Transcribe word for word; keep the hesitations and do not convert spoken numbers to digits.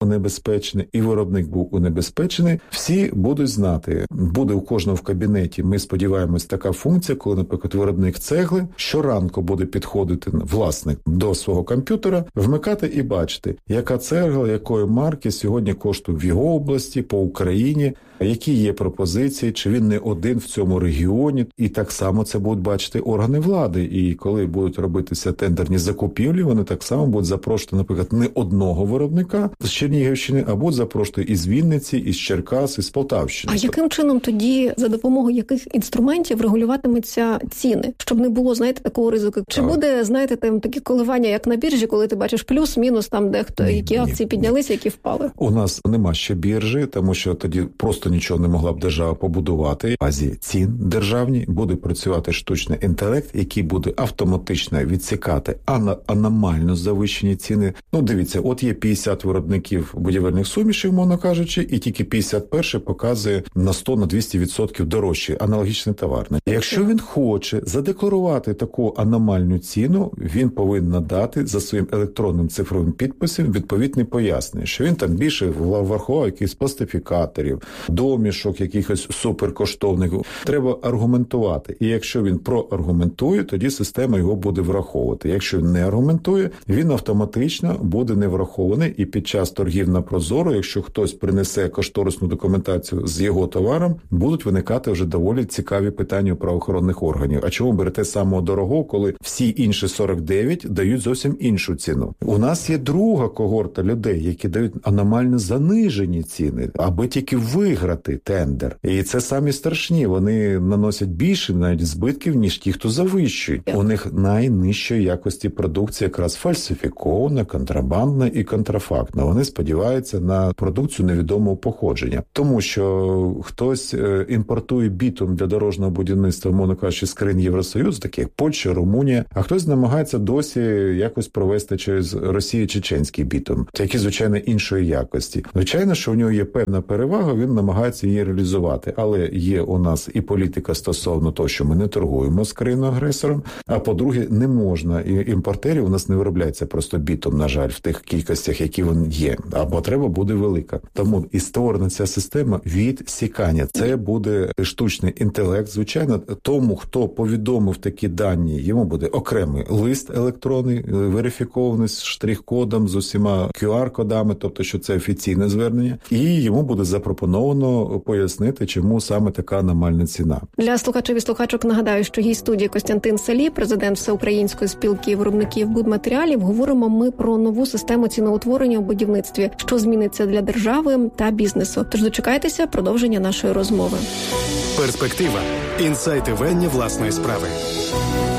унебезпечений, і виробник був унебезпечений, всі будуть знати. Буде у кожного в кабінеті, ми сподіваємось, така функція, коли, наприклад, виробник цегли щоранку буде підходити власник до свого комп'ютера, вмикати і бачити, яка цегла, якої марки сьогодні коштує в його області, по Україні, які є пропозиції, чи він не один в цьому регіоні. І так само це будуть бачити органи влади. І коли будуть робитися тендерні закупівлі, вони так само будуть запрошувати, наприклад, не одного виробника з Чернігівщини, а будуть запрошувати із Вінниці, із Черкас, із Полтавщини. А яким чином тоді, за допомогою яких інструментів регулюватимуться ціни? Щоб не було, знаєте, такого ризику. Чи так. буде, знаєте, там такі коливання, як на біржі, коли ти бачиш плюс-мінус, там дехто, ні, які ні, акції ні. піднялися, які впали? У нас нема ще біржі, тому що тоді просто нічого не могла б держава побудувати. В базі цін державні буде працювати штучний інтелект, який буде автоматично відсікати ана- аномально завищені ціни. Ну, дивіться, от є п'ятдесят виробників будівельних сумішів, мовно кажучи, і тільки п'ятдесят перший показує на сто на двісті відсотків дорожчий аналогічний товар. Якщо він хоче задекларувати таку аномальну ціну, він повинен надати за своїм електронним цифровим підписом відповідне пояснення, що він там більше врахував якихось пластифікаторів, домішок якихось суперкоштовних. Треба аргументувати. І якщо він проаргументує, тоді система його буде враховувати. Якщо він не аргументує, він автоматично буде не врахований. І під час торгів на Прозоро, якщо хтось принесе кошторисну документацію з його товаром, будуть виникати вже доволі цікаві питання у правоохоронних органів. А чому берете самого дорогого, коли всі інші сорок дев'ять дають зовсім іншу ціну? У нас є друга когорта людей, які дають аномально занижені ціни, аби тільки виграти тендер. І це самі страшні. Вони наносять більше навіть збитків, ніж ті, хто завищують. У них найнижчої якості продукція якраз фальсифікована, контрабандна і контрафактна. Вони сподіваються на продукцію невідомого походження. Тому що хтось імпортує бітум для дорожнього будівництва, мовно кажучи, з країн Євросоюзу, таких як Польща, Румунія, а хтось намагається досі якось провести через Росію чеченський бітум, який, звичайно, іншої якості. Звичайно, що у нього є певна перевага, він намагається її реалізувати. Але є у нас і політика стосовно того, що ми не торгуємо з країною-агресором, а по-друге, не можна, і імпортерів у нас не виробляється просто бітум, на жаль, в тих кількостях, які він є, а потреба буде велика. Тому і створена ця система відсікання. Це буде штучний інтелект. Звичайно, тому, хто повідомив такі дані, йому буде окремий лист електронний, верифікований з штрих-кодом, з усіма кю ар-кодами, тобто, що це офіційне звернення, і йому буде запропоновано пояснити, чому саме така аномальна ціна. Для слухачів і слухачок нагадаю, що гість студії Костянтин Салій, президент Всеукраїнської спілки виробників будматеріалів. Говоримо ми про нову систему ціноутворення у будівництві, що зміниться для держави та бізнесу. Тож дочекайтеся продовження нашої розмови. Перспектива. Інсайти ведення власної справи.